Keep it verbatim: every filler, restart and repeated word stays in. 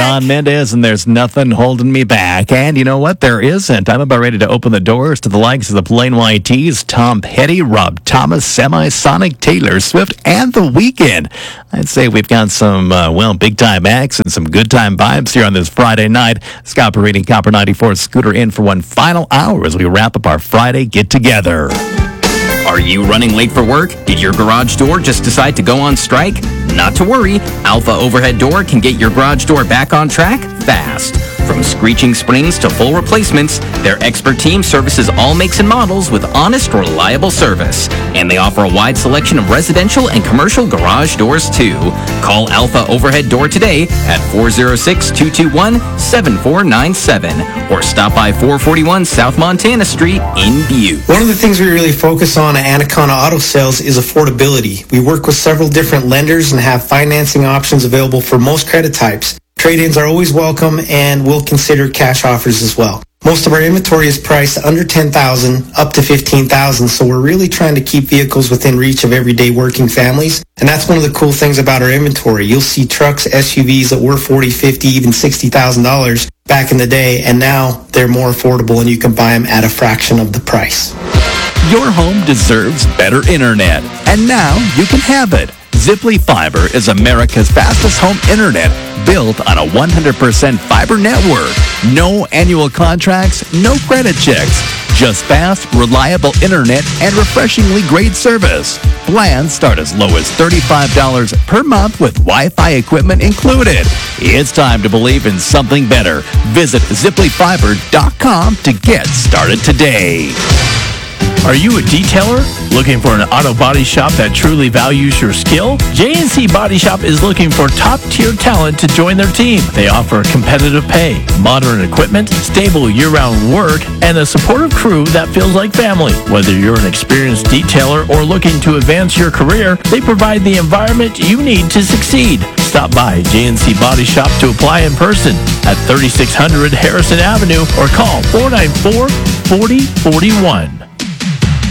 Shawn Mendes, and there's nothing holding me back. And you know what? There isn't. I'm about ready to open the doors to the likes of the Plain White T's, Tom Petty, Rob Thomas, Semi-Sonic, Taylor Swift, and The Weeknd. I'd say we've got some, uh, well, big-time acts and some good-time vibes here on this Friday night. Scott Perini, Copper ninety-four Scooter in for one final hour as we wrap up our Friday get-together. Are you running late for work? Did your garage door just decide to go on strike? Not to worry, Alpha Overhead Door can get your garage door back on track fast. From screeching springs to full replacements, their expert team services all makes and models with honest, reliable service. And they offer a wide selection of residential and commercial garage doors, too. Call Alpha Overhead Door today at four oh six, two two one, seven four nine seven or stop by four forty-one South Montana Street in Butte. One of the things we really focus on at Anaconda Auto Sales is affordability. We work with several different lenders and have financing options available for most credit types. Trade-ins are always welcome, and we'll consider cash offers as well. Most of our inventory is priced under ten thousand dollars up to fifteen thousand dollars, so we're really trying to keep vehicles within reach of everyday working families. And that's one of the cool things about our inventory. You'll see trucks, S U Vs that were forty thousand dollars, fifty thousand dollars, even sixty thousand dollars back in the day, and now they're more affordable and you can buy them at a fraction of the price. Your home deserves better internet, and now you can have it. Ziply Fiber is America's fastest home internet, built on a one hundred percent fiber network. No annual contracts, no credit checks. Just fast, reliable internet and refreshingly great service. Plans start as low as thirty-five dollars per month with Wi-Fi equipment included. It's time to believe in something better. Visit ziply fiber dot com to get started today. Are you a detailer looking for an auto body shop that truly values your skill? J and C Body Shop is looking for top-tier talent to join their team. They offer competitive pay, modern equipment, stable year-round work, and a supportive crew that feels like family. Whether you're an experienced detailer or looking to advance your career, they provide the environment you need to succeed. Stop by J and C Body Shop to apply in person at thirty-six hundred Harrison Avenue or call four nine four, four oh four one.